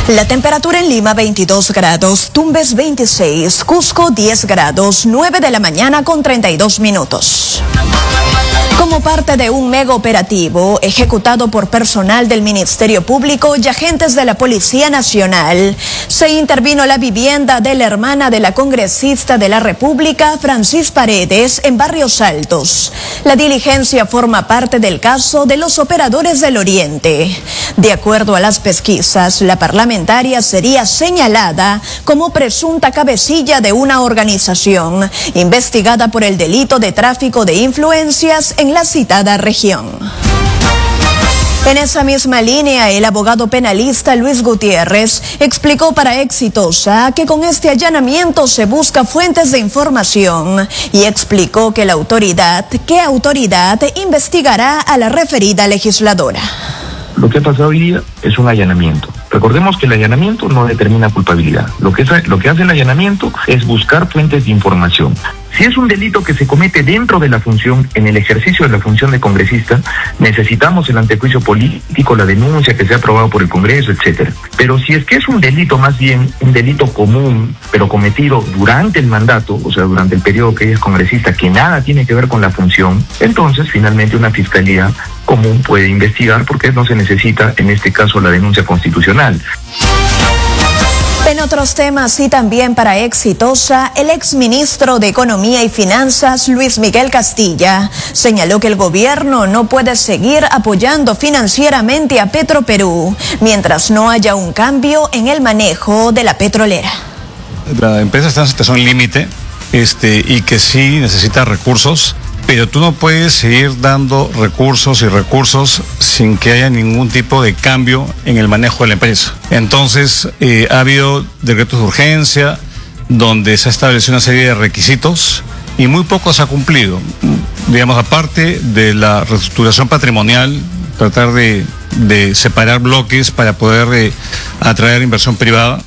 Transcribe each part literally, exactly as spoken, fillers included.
La temperatura en Lima veintidós grados, Tumbes veintiséis, Cusco diez grados, nueve de la mañana con treinta y dos minutos. Como parte de un mega operativo ejecutado por personal del Ministerio Público y agentes de la Policía Nacional, se intervino la vivienda de la hermana de la congresista de la República, Francis Paredes, en Barrios Altos. La diligencia forma parte del caso de los operadores del Oriente. De acuerdo a las pesquisas, la parlamentaria sería señalada como presunta cabecilla de una organización investigada por el delito de tráfico de influencias en la citada región. En esa misma línea, el abogado penalista Luis Gutiérrez explicó para Exitosa que con este allanamiento se busca fuentes de información y explicó que la autoridad, ¿qué autoridad investigará a la referida legisladora? Lo que ha pasado hoy día es un allanamiento. Recordemos que el allanamiento no determina culpabilidad. Lo que, es, lo que hace el allanamiento es buscar fuentes de información. Si es un delito que se comete dentro de la función, en el ejercicio de la función de congresista, necesitamos el antejuicio político, la denuncia que sea aprobado por el Congreso, etcétera. Pero si es que es un delito más bien, un delito común, pero cometido durante el mandato, o sea, durante el periodo que ella es congresista, que nada tiene que ver con la función, entonces finalmente una fiscalía común puede investigar porque no se necesita, en este caso, la denuncia constitucional. En otros temas y también para Exitosa, el exministro de Economía y Finanzas, Luis Miguel Castilla, señaló que el gobierno no puede seguir apoyando financieramente a Petroperú mientras no haya un cambio en el manejo de la petrolera. La empresa está en situación límite este, y que sí necesita recursos, pero tú no puedes seguir dando recursos y recursos sin que haya ningún tipo de cambio en el manejo de la empresa. Entonces, eh, ha habido decretos de urgencia donde se ha establecido una serie de requisitos y muy poco se ha cumplido. Digamos, aparte de la reestructuración patrimonial, tratar de, de separar bloques para poder eh, atraer inversión privada.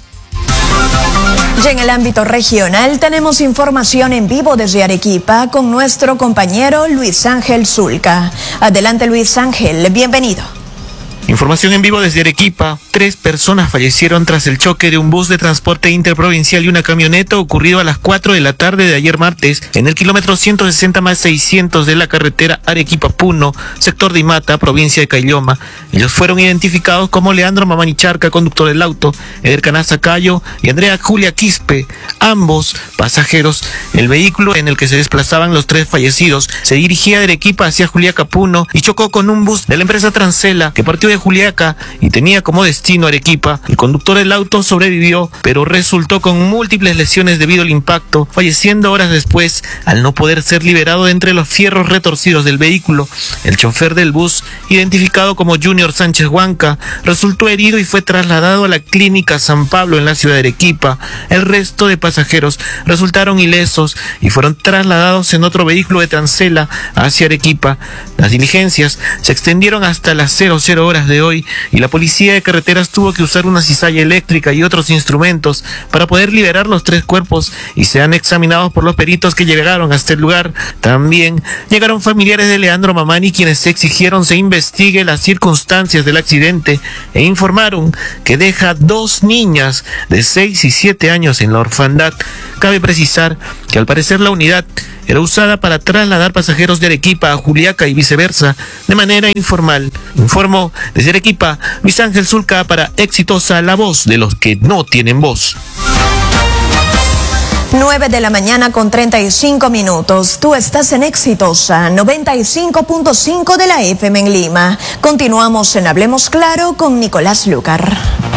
Y en el ámbito regional tenemos información en vivo desde Arequipa con nuestro compañero Luis Ángel Zulca. Adelante, Luis Ángel, bienvenido. Información en vivo desde Arequipa. Tres personas fallecieron tras el choque de un bus de transporte interprovincial y una camioneta ocurrido a las cuatro de la tarde de ayer martes en el kilómetro ciento sesenta más seiscientos de la carretera Arequipa-Puno, sector de Imata, provincia de Caylloma. Ellos fueron identificados como Leandro Mamanicharca, conductor del auto, Eder Canaza Cayo y Andrea Julia Quispe, ambos pasajeros. El vehículo en el que se desplazaban los tres fallecidos se dirigía de Arequipa hacia Juliaca-Puno y chocó con un bus de la empresa Transela que partió de Juliaca y tenía como destino Arequipa. El conductor del auto sobrevivió, pero resultó con múltiples lesiones debido al impacto, falleciendo horas después al no poder ser liberado de entre los fierros retorcidos del vehículo. El chofer del bus, identificado como Junior Sánchez Huanca, resultó herido y fue trasladado a la clínica San Pablo en la ciudad de Arequipa. El resto de pasajeros resultaron ilesos y fueron trasladados en otro vehículo de Transela hacia Arequipa. Las diligencias se extendieron hasta las cero cero horas de hoy y la policía de carreteras tuvo que usar una cizalla eléctrica y otros instrumentos para poder liberar los tres cuerpos y sean examinados por los peritos que llegaron hasta el lugar. También llegaron familiares de Leandro Mamani, quienes exigieron se investigue las circunstancias del accidente e informaron que deja dos niñas de seis y siete años en la orfandad. Cabe precisar que al parecer la unidad era usada para trasladar pasajeros de Arequipa a Juliaca y viceversa de manera informal. Informó desde Arequipa Luis Ángel Zulca para Exitosa, la voz de los que no tienen voz. nueve de la mañana con treinta y cinco minutos. Tú estás en Exitosa, noventa y cinco punto cinco de la F M en Lima. Continuamos en Hablemos Claro con Nicolás Lucar.